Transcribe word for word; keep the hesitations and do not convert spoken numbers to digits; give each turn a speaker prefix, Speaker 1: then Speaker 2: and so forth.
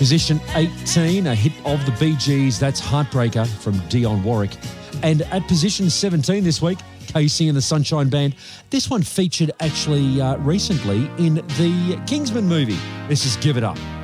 Speaker 1: Position eighteen, a hit of the Bee Gees, that's Heartbreaker from Dionne Warwick. And at position seventeen this week, Casey and the Sunshine Band. This one featured actually uh, recently in the Kingsman movie. This is Give It Up.